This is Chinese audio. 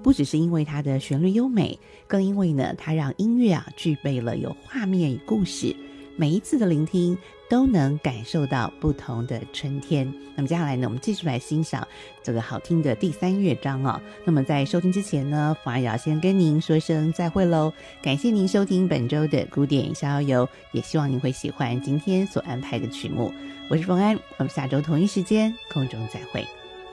不只是因为它的旋律优美，更因为呢它让音乐具备了有画面与故事，每一次的聆听都能感受到不同的春天。那么接下来呢，我们继续来欣赏这个好听的第3乐章那么在收听之前呢，冯安也要先跟您说声再会喽。感谢您收听本周的古典逍遥游，也希望您会喜欢今天所安排的曲目。我是冯安，我们下周同一时间空中再会。